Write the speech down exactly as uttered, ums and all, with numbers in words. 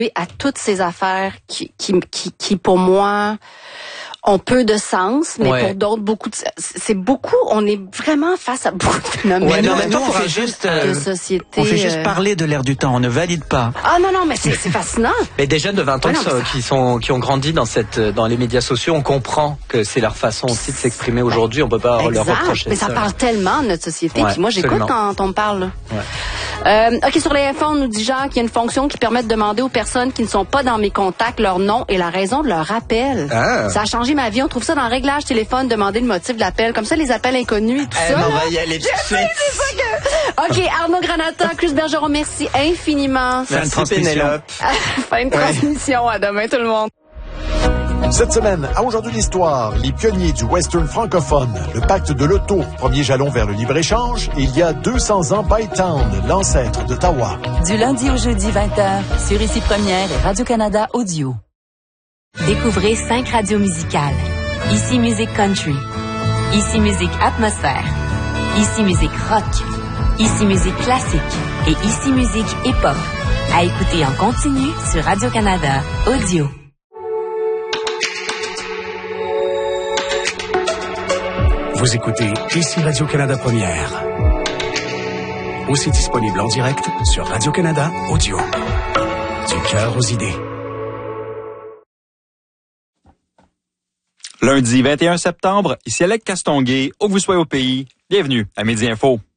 à toutes ces affaires qui, qui, qui, qui pour moi, ont peu de sens, mais ouais. pour d'autres, beaucoup de, c'est beaucoup, on est vraiment face à beaucoup de phénomènes ouais, non, mais nous, on fait juste, de société. On fait juste parler de l'air du temps, on ne valide pas. Ah non, non, mais c'est, c'est fascinant. Mais des jeunes de vingt ans ouais, non, ça... qui sont, qui ont grandi dans cette, dans les médias sociaux, on comprend que c'est leur façon aussi de s'exprimer aujourd'hui, on peut pas exact. leur reprocher mais ça. Mais ça parle tellement de notre société, ouais, puis moi j'écoute absolument. quand on parle. Ouais. Euh, ok, sur les F un, on nous dit Jacques qu'il y a une fonction qui permet de demander aux personnes qui ne sont pas dans mes contacts leur nom et la raison de leur appel. Ah. Ça a changé ma vie. On trouve ça dans le réglage téléphone, demander le motif de l'appel. Comme ça, les appels inconnus et tout eh, ça. On va y aller tout de suite. Que... Ok, Arnaud Granata, Chris Bergeron, merci infiniment. Merci Pénélope. Fin de transmission. À demain tout le monde. Cette semaine, à Aujourd'hui l'Histoire, les pionniers du western francophone, le pacte de l'auto, premier jalon vers le libre-échange, et il y a deux cents ans, Bytown, l'ancêtre d'Ottawa. Du lundi au jeudi, vingt heures, sur Ici Première et Radio-Canada Audio. Découvrez cinq radios musicales. Ici Musique Country, Ici Musique Atmosphère, Ici Musique Rock, Ici Musique Classique et Ici Musique Hip-Hop. À écouter en continu sur Radio-Canada Audio. Vous écoutez Ici Radio-Canada Première. Aussi disponible en direct sur Radio-Canada Audio. Du cœur aux idées. Lundi vingt et un septembre, ici Alec Castonguay, où que vous soyez au pays, bienvenue à Midi Info.